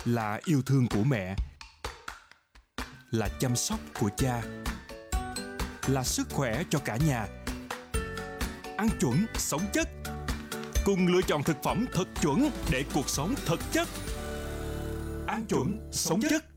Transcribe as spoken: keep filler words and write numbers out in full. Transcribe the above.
là yêu thương của mẹ, là chăm sóc của cha, là sức khỏe cho cả nhà. Ăn chuẩn, sống chất. Cùng lựa chọn thực phẩm thật chuẩn để cuộc sống thật chất. Ăn chuẩn, sống chất.